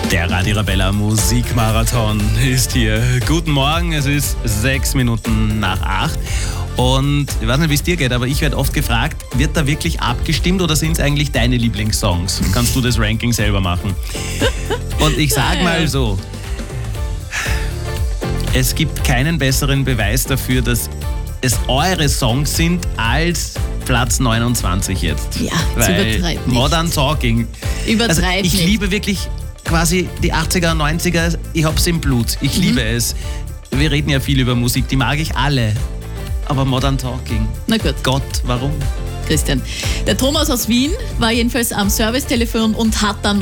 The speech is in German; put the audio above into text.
Der Radio Arabella Musikmarathon ist hier. Guten Morgen, es ist 6 Minuten nach 8. Und ich weiß nicht, wie es dir geht, aber ich werde oft gefragt, wird da wirklich abgestimmt oder sind es eigentlich deine Lieblingssongs? Kannst du das Ranking selber machen? Und ich sag mal so, es gibt keinen besseren Beweis dafür, dass es eure Songs sind, als Platz 29 jetzt. Ja, weil übertreib nicht. Modern Talking. Übertreib ich nicht. liebe wirklich quasi die 80er und 90er, ich hab's im Blut. Ich liebe es. Wir reden ja viel über Musik, die mag ich alle. Aber Modern Talking, Na gut, Gott, warum? Christian. Der Thomas aus Wien war jedenfalls am Servicetelefon und hat dann